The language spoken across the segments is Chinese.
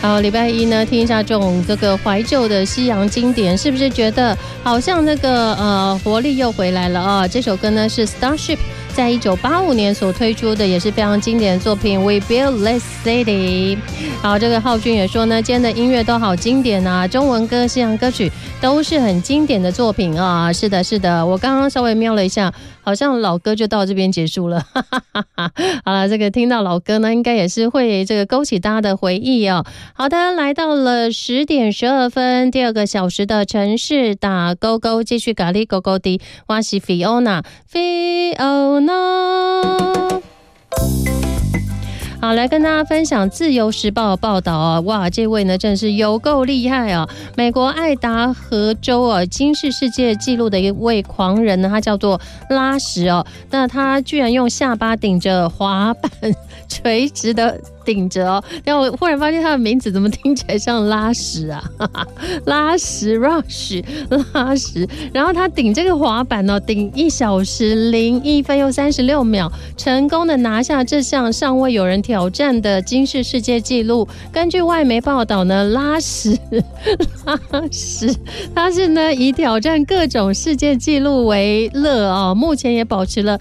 好，礼拜一呢，听一下这个怀旧的西洋经典，是不是觉得好像那个活力又回来了啊？这首歌呢是 Starship 在1985年所推出的，也是非常经典的作品 We Build This City。好，这个浩君也说呢，今天的音乐都好经典啊，中文歌、西洋歌曲都是很经典的作品啊。是的，是的，我刚刚稍微瞄了一下，好像老歌就到这边结束了。好了，这个听到老歌呢，应该也是会这个勾起大家的回忆哦。好的，来到了10点12分，第2个小时的城市打勾勾，继续咖喱勾勾的，我是 Fiona。好，来跟大家分享《自由时报》的报道啊！哇，这位呢真是有够厉害啊！美国爱达荷州啊，金氏世界纪录的一位狂人呢，他叫做拉什哦。那他居然用下巴顶着滑板，垂直的顶着哦。然后我忽然发现他的名字怎么听起来像拉什啊？拉什 Rush 拉什。然后他顶这个滑板哦，顶1小时01分又36秒，成功的拿下这项尚未有人挑战的金氏世界纪录。根据外媒报道呢，拉什他是呢以挑战各种世界纪录为乐哦，目前也保持了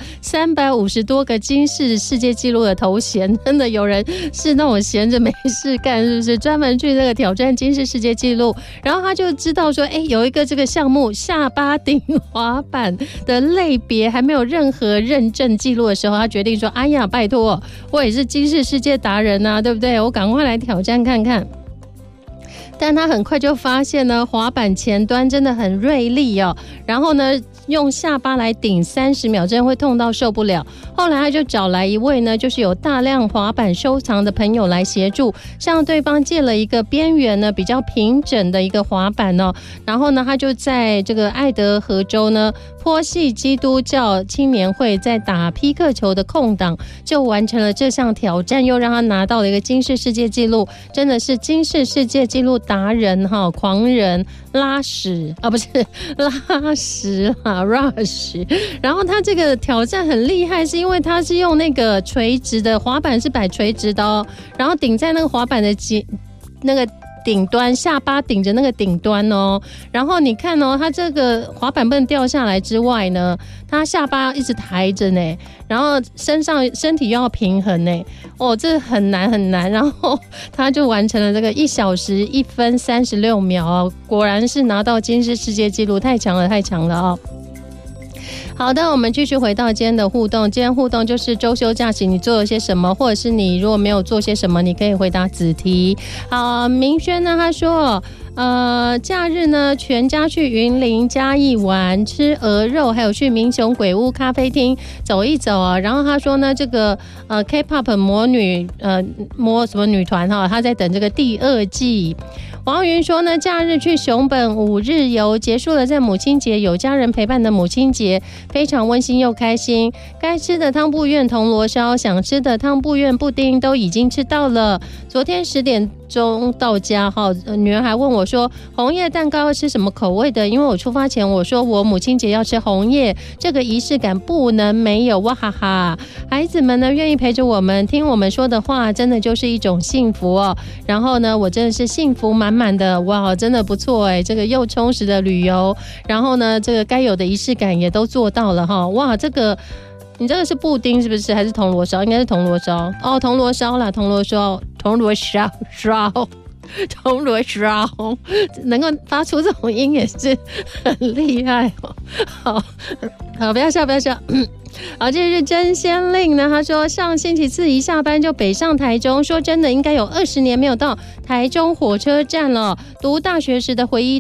350多个金氏世界纪录的头衔。真的有人是那种闲着没事干，是不是专门去这个挑战金氏世界纪录？然后他就知道说，有一个这个项目下巴顶滑板的类别还没有任何认证记录的时候，他决定说，哎呀，拜托，我也是金氏世界达人啊，对不对？我赶快来挑战看看。但他很快就发现呢，滑板前端真的很锐利哦，然后呢用下巴来顶30秒，真的会痛到受不了。后来他就找来一位呢，就是有大量滑板收藏的朋友来协助，向对方借了一个边缘呢比较平整的一个滑板哦。然后呢，他就在这个爱德荷州呢坡系基督教青年会在打匹克球的空档，就完成了这项挑战，又让他拿到了一个金氏世界纪录，真的是金氏世界纪录达人哈，狂人拉什啊，不是拉什啊 ，Rush。然后他这个挑战很厉害，是因为他是用那个垂直的滑板，是摆垂直的哦，然后顶在那个滑板的那个顶端，下巴顶着那个顶端哦。然后你看哦，他这个滑板不能掉下来之外呢，他下巴一直抬着呢，然后身体又要平衡呢，哦，这很难很难。然后他就完成了这个1小时1分36秒哦，果然是拿到金氏世界纪录，太强了太强了哦。好的，我们继续回到今天的互动。今天互动就是周休假期你做了些什么，或者是你如果没有做些什么，你可以回答子题。好，明轩呢，他说假日呢全家去云林嘉义玩，吃鹅肉，还有去民雄鬼屋咖啡厅走一走啊。然后他说呢，这个K-pop 魔什么女团哈，他在等这个第2季。王云说呢，假日去熊本5日游，结束了在母亲节有家人陪伴的母亲节，非常温馨又开心。该吃的汤布院铜锣烧，想吃的汤布院布丁都已经吃到了。昨天10点钟到家哈，女儿还问我说红叶蛋糕要吃什么口味的，因为我出发前我说我母亲节要吃红叶，这个仪式感不能没有，哇哈哈！孩子们呢愿意陪着我们听我们说的话，真的就是一种幸福哦。然后呢，我真的是幸福满满的，哇，真的不错哎，这个又充实的旅游，然后呢，这个该有的仪式感也都做到了哈，哇，这个。你这个是布丁是不是？还是铜锣烧？应该是铜锣烧哦，铜锣烧啦，铜锣烧，能够发出这种音也是很厉害哦。好，不要笑，不要笑。好，这是真仙令呢，他说上星期4一下班就北上台中，说真的应该有20年没有到台中火车站了。读大学时的回忆